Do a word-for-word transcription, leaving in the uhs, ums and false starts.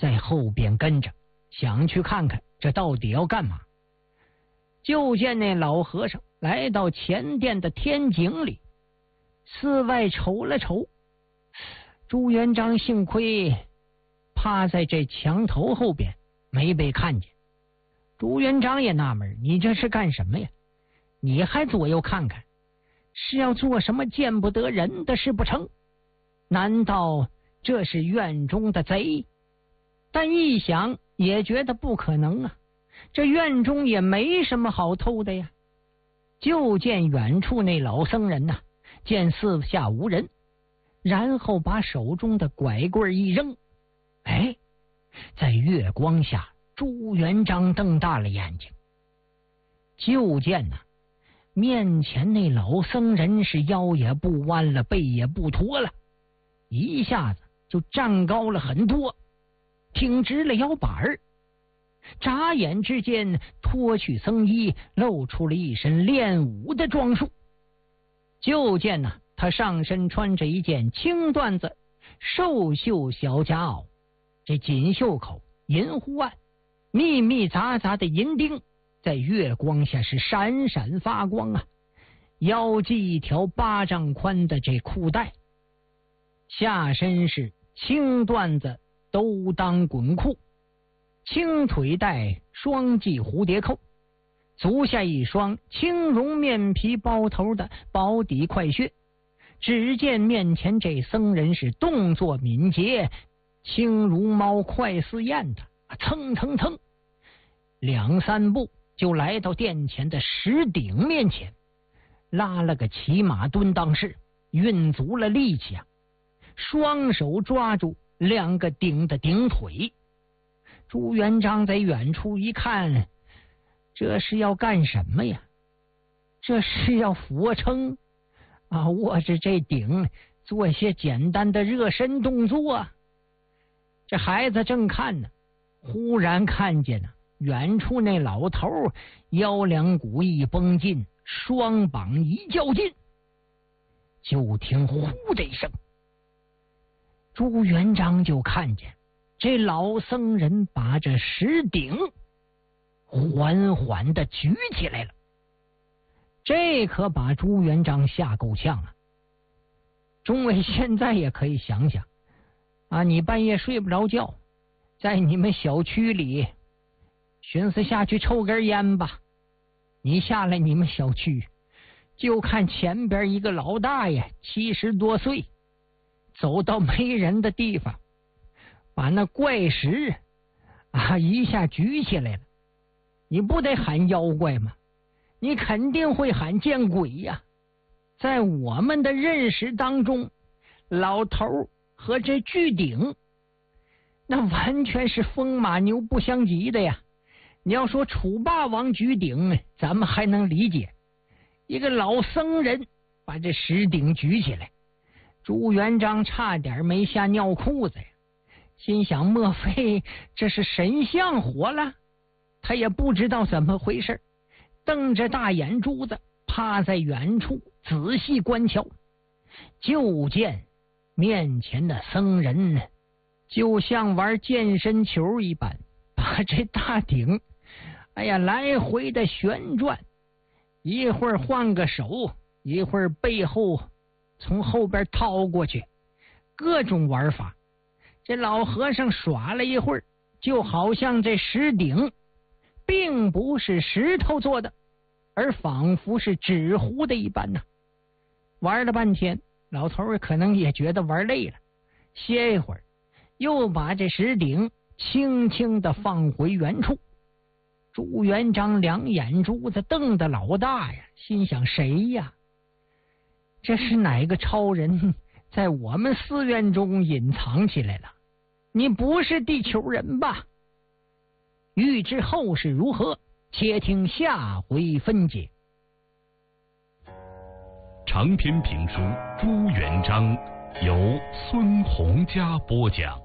在后边跟着，想去看看这到底要干嘛。就见那老和尚来到前殿的天井里，四外瞅了瞅。朱元璋幸亏趴在这墙头后边，没被看见。朱元璋也纳闷，你这是干什么呀？你还左右看看，是要做什么见不得人的事不成？难道这是院中的贼？但一想也觉得不可能啊，这院中也没什么好偷的呀。就见远处那老僧人呐、啊，见四下无人，然后把手中的拐棍一扔，哎，在月光下，朱元璋瞪大了眼睛，就见呐、啊，面前那老僧人是腰也不弯了，背也不驼了，一下子就站高了很多，挺直了腰板儿。眨眼之间脱去僧衣，露出了一身练武的装束。就见呢，他上身穿着一件青缎子寿绣小夹袄，这锦袖口银忽暗，密密杂杂的银钉在月光下是闪闪发光啊。腰系一条巴掌宽的这裤带，下身是青缎子兜裆滚裤，青腿带双系蝴蝶扣，足下一双青绒面皮包头的薄底快靴。只见面前这僧人是动作敏捷，轻如猫快似燕的，蹭蹭蹭两三步就来到殿前的石鼎面前，拉了个骑马蹲裆式，运足了力气啊，双手抓住两个鼎的顶腿。朱元璋在远处一看，这是要干什么呀？这是要俯卧撑啊，握着这鼎做一些简单的热身动作啊。这孩子正看呢，忽然看见呢，远处那老头腰两股一绷劲，双膀一较劲，就听呼的一声，朱元璋就看见这老僧人把这石鼎缓缓的举起来了。这可把朱元璋吓够呛啊！中尉现在也可以想想啊，你半夜睡不着觉，在你们小区里寻思下去抽根烟吧，你下来你们小区就看前边一个老大爷七十多岁，走到没人的地方，把那怪石啊一下举起来了，你不得喊妖怪吗？你肯定会喊见鬼呀！在我们的认识当中，老头和这巨鼎那完全是风马牛不相及的呀。你要说楚霸王举鼎，咱们还能理解，一个老僧人把这石鼎举起来，朱元璋差点没吓尿裤子呀，心想莫非这是神像活了？他也不知道怎么回事，瞪着大眼珠子趴在远处仔细观瞧。就见面前的僧人就像玩健身球一般，把这大鼎哎呀来回的旋转，一会儿换个手，一会儿背后从后边掏过去，各种玩法。这老和尚耍了一会儿，就好像这石鼎并不是石头做的，而仿佛是纸糊的一般呢、啊。玩了半天，老头儿可能也觉得玩累了，歇一会儿，又把这石鼎轻轻的放回原处。朱元璋两眼珠子瞪得老大呀，心想谁呀？这是哪个超人在我们寺院中隐藏起来了？你不是地球人吧？欲知后事如何，且听下回分解。 长篇评书《朱元璋》由孙洪嘉播讲。